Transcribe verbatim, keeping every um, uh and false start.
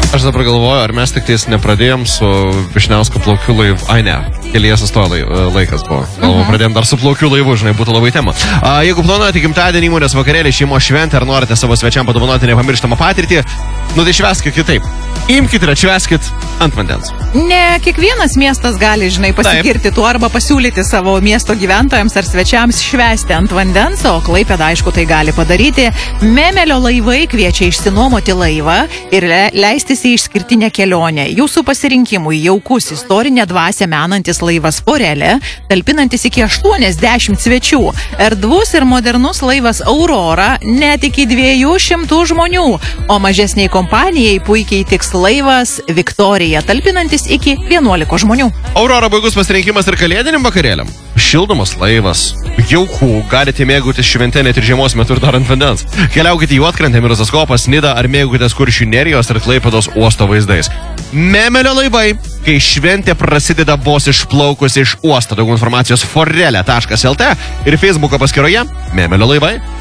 Aš dabar galvoju, ar mes tik tais nepradėjom su Vyšniausko plaukių laivu. Ai ne, kelyje sustojo lai, laikas buvo. Galvoju, pradėjom dar su plaukių laivu, žinai, būtų labai tema. A, jeigu planuojate gimtadienį, įmonės vakarėlį, šeimos šventę, ar norite savo svečiam padovanoti nepamirštamą patirtį, nu tai švęskit kitaip. Imkite ir atšvęskit ant vandens. Ne kiekvienas miestas gali, žinai, pasigirti tuo arba pasiūlyti savo miesto gyventojams ar svečiams švęsti ant vandens, o Klaipėda, aišku, tai gali padaryti. Memelio laivai kviečia išsinuomoti laivą ir le leistis į išskirtinę kelionę. Jūsų pasirinkimui jaukus istorinę dvasią menantis laivas Forelė, talpinantis iki aštuoniasdešimt svečių. Erdvus ir modernus laivas Aurora net iki dviejų šimtų žmonių, o mažesniai kompanijai puikiai tiks laivas Viktorija, talpinantis iki vienuolikos žmonių. Aurora baigus pasirinkimas ir kalėdiniam vakarėliam. Šildomas laivas, jaukų, galite mėgautis šventę net ir žiemos metu ir dar ant vandens. Keliaukite į Juodkrantę, Mirozaskopas, Nidą ar mėgaukitės Kuršių Nerijos ir Klaipėdos uosto vaizdais. Memelio laivai, kai šventė prasideda vos išplaukus iš uosto. Daug informacijos forelė taškas lt ir Facebooko paskyroje Memelio laivai.